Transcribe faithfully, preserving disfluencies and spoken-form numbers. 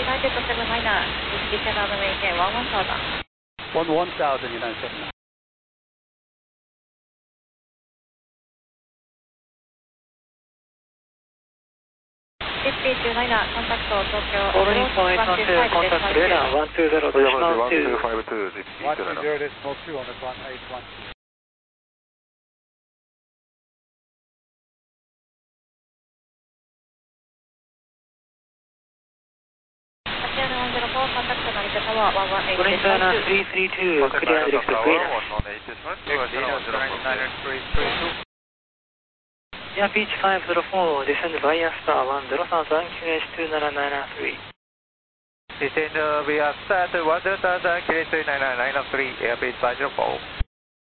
United seven niner, descend on the maintain one one thousand. one one thousand United seven niner. fifty two niner, contact Tokyo. Following point one two, contact radar one two zero decimal two. one two zero decimal two on the front eight one. Following China three three two, clear direct to Greenwich. Yeah, Beach five zero four, descend via star one zero thousand, Q H two nine nine three. Descend via start one zero thousand, Q H two nine nine three, airbase five zero four.